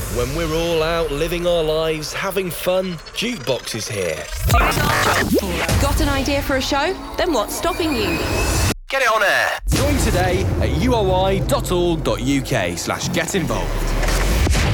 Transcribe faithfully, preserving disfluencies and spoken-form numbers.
When we're all out living our lives, having fun, Jukebox is here. Got an idea for a show? Then what's stopping you? Get it on air. Join today at uoi.org.uk slash get involved.